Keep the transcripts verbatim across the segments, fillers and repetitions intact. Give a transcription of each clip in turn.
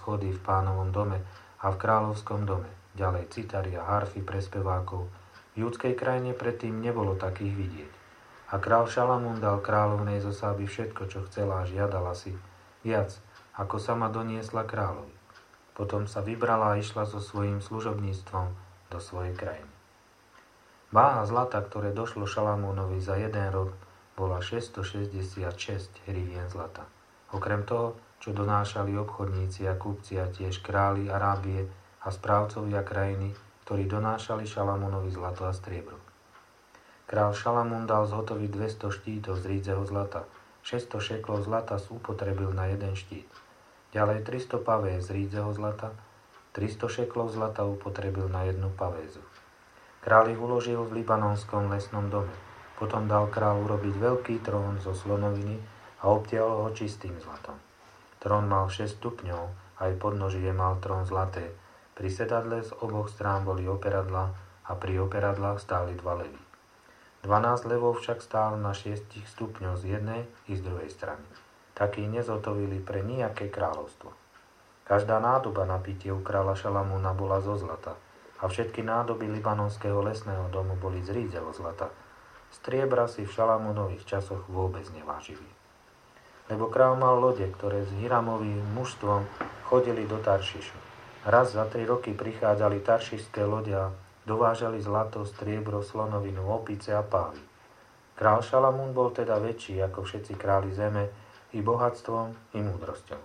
schody v Pánovom dome a v kráľovskom dome. Ďalej citary a harfy pre spevákov. V judskej krajine predtým nebolo takých vidieť. A král Šalamún dal kráľovnej zo Sáby všetko, čo chcela a žiadala si, viac, ako sama doniesla kráľovi. Potom sa vybrala a išla so svojím služobníctvom do svojej krajiny. Váha zlata, ktoré došlo Šalamúnovi za jeden rok, bola šesťstošesťdesiatšesť hrivien zlata. Okrem toho, čo donášali obchodníci a kupci a tiež králi Arábie a správcovia krajiny, ktorí donášali Šalamúnovi zlato a striebro. Král Šalamún dal zhotoviť dvesto štítov z rídzeho zlata, šesťsto šeklov zlata upotrebil na jeden štít. Ďalej tristo pavéz z rídzeho zlata, tristo šeklov zlata upotrebil na jednu pavézu. Král ich uložil v libanonskom lesnom dome. Potom dal král urobiť veľký trón zo slonoviny a obtiahol ho čistým zlatom. Trón mal šesť stupňov, aj podnožie mal trón zlaté. Pri sedadle z oboch strán boli operadlá a pri operadlách stáli dva levy. Dvanásť levov však stálo na šiestich stupňoch z jednej i z druhej strany. Takí nezotovili pre nijaké kráľovstvo. Každá nádoba na pitie u kráľa Šalamúna bola zo zlata a všetky nádoby libanonského lesného domu boli z rídzeho zlata. Striebra si v Šalamúnových časoch vôbec nevážili. Lebo král mal lode, ktoré s Hiramovým mužstvom chodili do Taršišu. Raz za tri roky prichádzali taršišské lode a dovážali zlato, striebro, slonovinu, opice a pávy. Král Šalamún bol teda väčší ako všetci králi zeme i bohatstvom, i múdrosťou.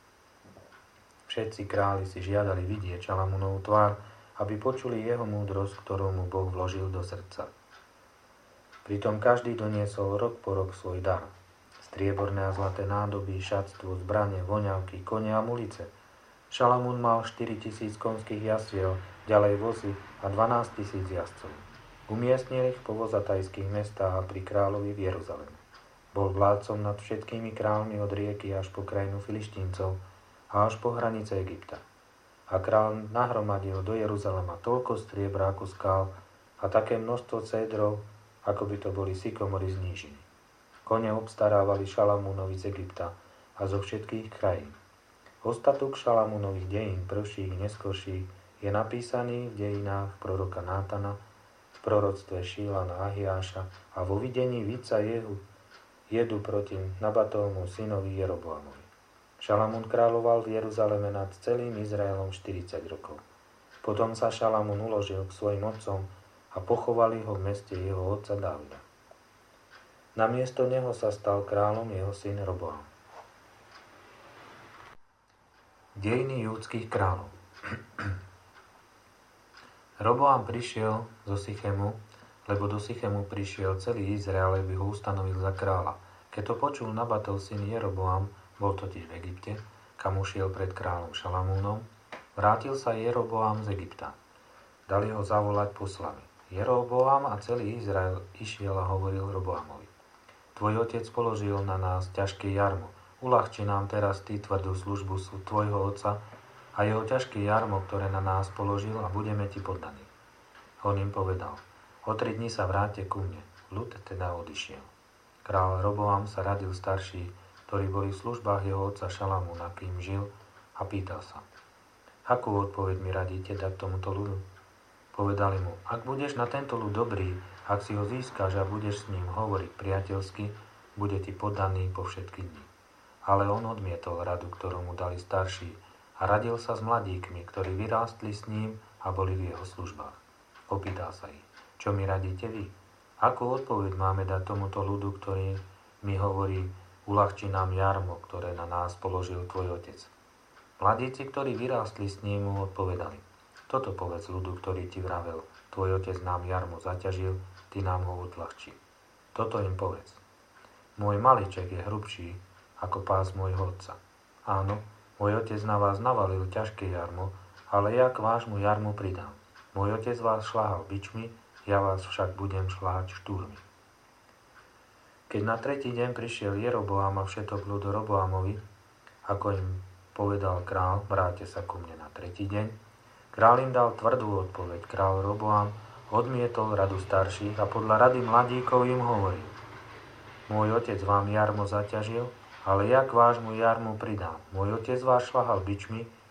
Všetci králi si žiadali vidieť Šalamúnovú tvár, aby počuli jeho múdrosť, ktorú mu Boh vložil do srdca. Pritom každý doniesol rok po rok svoj dar. Strieborné a zlaté nádoby, šatstvo, zbrane, voňavky, kone a mulice. Šalamún mal štyritisíc konských jasiel, ďalej vozy a dvanásťtisíc jazdcov. Umiestnil ich po vozatajských mestách a pri kráľovi v Jeruzaleme. Bol vládcom nad všetkými kráľmi od rieky až po krajinu Filištíncov a až po hranice Egypta. A kráľ nahromadil do Jeruzalema toľko striebra ako skál a také množstvo cédrov, ako by to boli sykomory z nížiny. Kone obstarávali Šalamúnovi z Egypta a zo všetkých krajín. Ostatok Šalamúnových dejín, prvších i neskorších, je napísaný v dejinách proroka Nátana, v proroctve Šílana Ahiáša a vo videní vidca Jehu jedu proti Nabatovmu synovi Jeroboamovi. Šalamún kráľoval v Jeruzaleme nad celým Izraelom štyridsať rokov. Potom sa Šalamún uložil k svojim otcom a pochovali ho v meste jeho otca Dávida. Namiesto neho sa stal kráľom jeho syn Roboam. Dejiny júdskych kráľov. Roboam prišiel zo Sychemu, lebo do Sychemu prišiel celý Izrael, aby ho ustanovil za kráľa. Keď to počul Nabatov syn Jeroboam, bol totiž v Egypte, kam ušiel pred kráľom Šalamúnom, vrátil sa Jeroboam z Egypta. Dali ho zavolať poslami. Jeroboam a celý Izrael išiel a hovoril Roboamovi: Tvoj otec položil na nás ťažké jarmo. Uľahči nám teraz ty tvrdú službu tvojho otca a jeho ťažké jarmo, ktoré na nás položil, a budeme ti poddaní. On im povedal: O tri dni sa vráte ku mne. Ľud teda odišiel. Král Roboam sa radil starší, ktorí boli v službách jeho otca Šalamúna, kým žil, a pýtal sa: Akú odpoveď mi radíte dať tomuto ľudu? Povedali mu: Ak budeš na tento ľud dobrý, ak si ho získaš a budeš s ním hovoriť priateľsky, bude ti poddaný po všetky dni. Ale on odmietol radu, ktorú mu dali starší, a radil sa s mladíkmi, ktorí vyrástli s ním a boli v jeho službách. Opýtal sa ich: Čo mi radíte vy? Akú odpoveď máme dať tomuto ľudu, ktorý mi hovorí: Uľahči nám jarmo, ktoré na nás položil tvoj otec? Mladíci, ktorí vyrástli s ním, mu odpovedali: Toto povedz ľudu, ktorý ti vravel: Tvoj otec nám jarmo zaťažil, ty nám ho odľahčí. Toto im povedz: Môj maliček je hrubší ako pás môjho otca. Áno, môj otec na vás navalil ťažké jarmo, ale ja k vášmu jarmu pridám. Môj otec vás šľahal bičmi, ja vás však budem šľahať štúrmi. Keď na tretí deň prišiel Jeroboam a všetok ľud Roboamovi, ako im povedal král: Vráte sa ku mne na tretí deň, král im dal tvrdú odpoveď. Král Roboam odmietol radu starších a podľa rady mladíkov im hovoril: Môj otec vám jarmo zaťažil, ale ja k vášmu jarmu pridám. Môj otec vás šľahal bičmi,